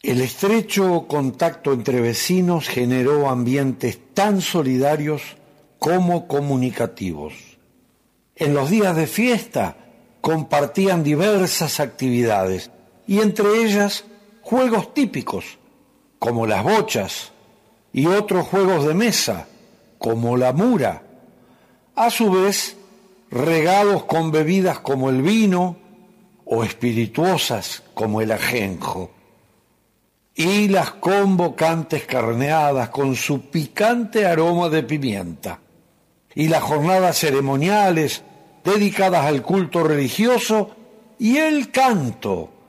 El estrecho contacto entre vecinos generó ambientes tan solidarios como comunicativos. En los días de fiesta compartían diversas actividades y entre ellas juegos típicos como las bochas y otros juegos de mesa como la mura, a su vez regados con bebidas como el vino o espirituosas como el ajenjo, y las convocantes carneadas con su picante aroma de pimienta, y las jornadas ceremoniales dedicadas al culto religioso y el canto